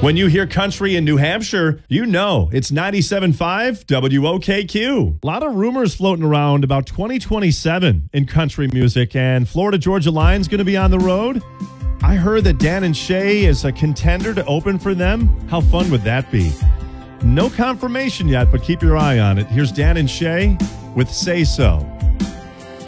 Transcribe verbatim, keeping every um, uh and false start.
When you hear country in New Hampshire, you know it's ninety-seven point five W O K Q. A lot of rumors floating around about twenty twenty-seven in country music, and Florida Georgia Line's going to be on the road. I heard that Dan and Shay is a contender to open for them. How fun would that be? No confirmation yet, but keep your eye on it. Here's Dan and Shay with Say So.